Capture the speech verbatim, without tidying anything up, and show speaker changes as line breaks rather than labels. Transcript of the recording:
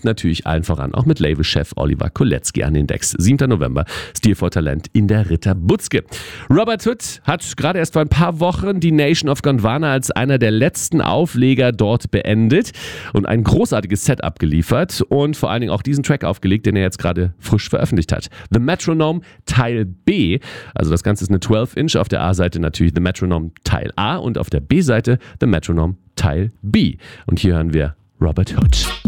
natürlich allen voran auch mit Labelchef Oliver Kolecki an den Decks. siebter November, Stil for Talent in der Ritter Butzke. Robert Hood hat gerade erst vor ein paar Wochen die Nation of Gondwana als einer der letzten Aufleger dort beendet und ein großartiges Set abgeliefert und vor allen Dingen auch diesen Track aufgelegt, den er jetzt gerade frisch veröffentlicht hat. The Metronome Teil B, also das Ganze ist eine zwölf Inch, auf der A-Seite natürlich The Metronome Teil A und auf der B-Seite The Metronome Teil B. Und hier hören wir Robert Hood.